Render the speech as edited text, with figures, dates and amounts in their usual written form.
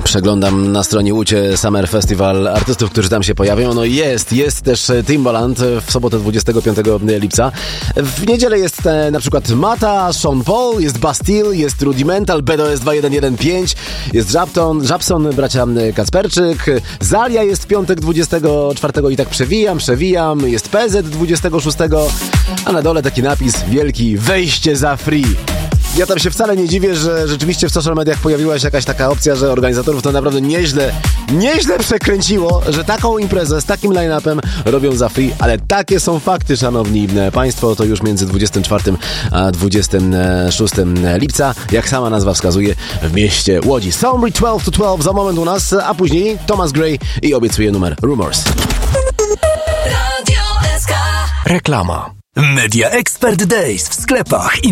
Przeglądam na stronie Łucie Summer Festival artystów, którzy tam się pojawią. No jest też Timbaland w sobotę 25 lipca. W niedzielę jest na przykład Mata, Sean Paul, jest Bastille, jest Rudimental, BDS 2115, jest Japson, bracia Kacperczyk, Zalia jest w piątek 24 i tak przewijam, jest PZ 26, a na dole taki napis wielki: wejście za free. Ja tam się wcale nie dziwię, że rzeczywiście w social mediach pojawiła się jakaś taka opcja, że organizatorów to naprawdę nieźle przekręciło, że taką imprezę z takim line-upem robią za free, ale takie są fakty, szanowni państwo, to już między 24 a 26 lipca, jak sama nazwa wskazuje, w mieście Łodzi. Sombry 12 to 12 za moment u nas, a później Thomas Gray i obiecuje numer Rumors. Reklama. Media Expert Days w sklepach i